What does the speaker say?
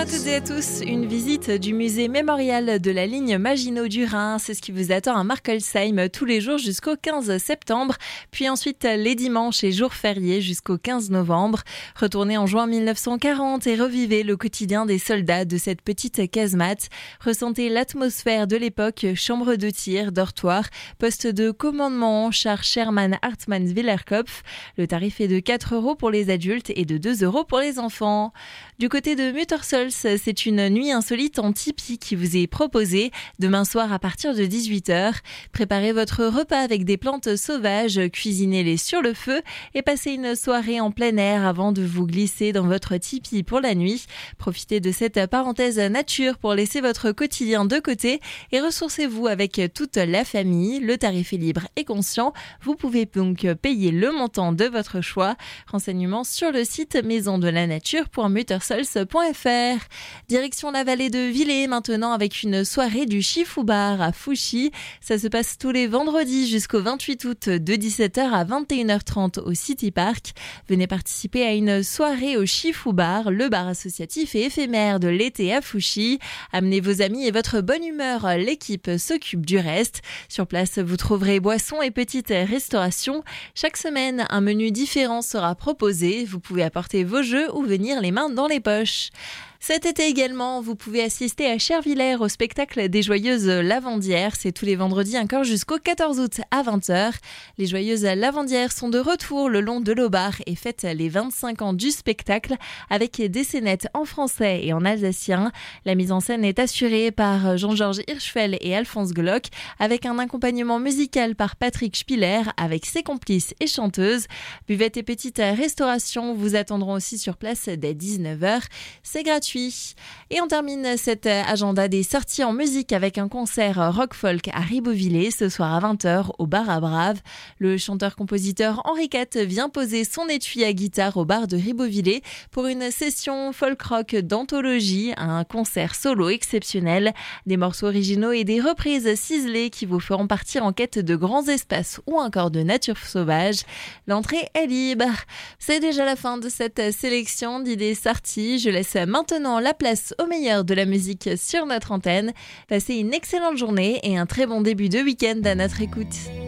À toutes et à tous, une visite du musée mémorial de la ligne Maginot du Rhin, c'est ce qui vous attend à Markelsheim tous les jours jusqu'au 15 septembre, puis ensuite les dimanches et jours fériés jusqu'au 15 novembre. Retournez en juin 1940 et revivez le quotidien des soldats de cette petite casemate. Ressentez l'atmosphère de l'époque, chambre de tir, dortoir, poste de commandement, char Sherman Hartmann Willerkopf. Le tarif est de 4 € pour les adultes et de 2 € pour les enfants. Du côté de Muttersols, c'est une nuit insolite en tipi qui vous est proposée demain soir à partir de 18h. Préparez votre repas avec des plantes sauvages, cuisinez-les sur le feu et passez une soirée en plein air avant de vous glisser dans votre tipi pour la nuit. Profitez de cette parenthèse nature pour laisser votre quotidien de côté et ressourcez-vous avec toute la famille. Le tarif est libre et conscient. Vous pouvez donc payer le montant de votre choix. Renseignements sur le site maisondelanature.muttersols.fr. Direction la vallée de Villers maintenant avec une soirée du Shifu Bar à Fouchy. Ça se passe tous les vendredis jusqu'au 28 août de 17h à 21h30 au City Park. Venez participer à une soirée au Shifu Bar, le bar associatif et éphémère de l'été à Fouchy. Amenez vos amis et votre bonne humeur, l'équipe s'occupe du reste. Sur place, vous trouverez boissons et petites restaurations. Chaque semaine, un menu différent sera proposé. Vous pouvez apporter vos jeux ou venir les mains dans les poches. Cet été également, vous pouvez assister à Chervillers au spectacle des Joyeuses Lavandières. C'est tous les vendredis encore jusqu'au 14 août à 20h. Les Joyeuses Lavandières sont de retour le long de l'Aubard et fêtent les 25 ans du spectacle avec des scénettes en français et en alsacien. La mise en scène est assurée par Jean-Georges Hirschfeld et Alphonse Glock avec un accompagnement musical par Patrick Spiller avec ses complices et chanteuses. Buvettes et petites restaurations vous attendront aussi sur place dès 19h. C'est gratuit. Et on termine cet agenda des sorties en musique avec un concert rock-folk à Ribeauvillé ce soir à 20h au bar à Brave. Le chanteur-compositeur Henri IV vient poser son étui à guitare au bar de Ribeauvillé pour une session folk-rock d'anthologie, un concert solo exceptionnel, des morceaux originaux et des reprises ciselées qui vous feront partir en quête de grands espaces ou encore de nature sauvage. L'entrée est libre. C'est déjà la fin de cette sélection d'idées sorties. Je laisse maintenant la place au meilleur de la musique sur notre antenne. Passez une excellente journée et un très bon début de week-end à notre écoute.